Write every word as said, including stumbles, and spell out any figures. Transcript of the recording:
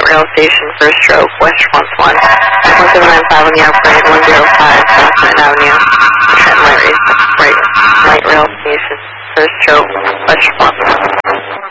light rail station, first stroke, west one one. one seven nine five on the airplane, one zero five, South Clinton Avenue. Trenton Light Rail, right, light rail station, first stroke.